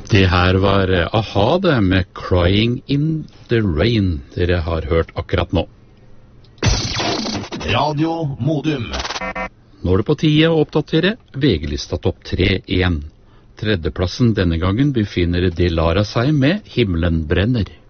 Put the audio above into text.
Det her var A-ha det med Crying in the Rain dere har hørt akkurat nå. Radio Modum. Nå er det på tide å oppdatere VG-lista topp 3-1. Tredjeplassen denne gangen befinner Dilara seg med Himmelen brenner.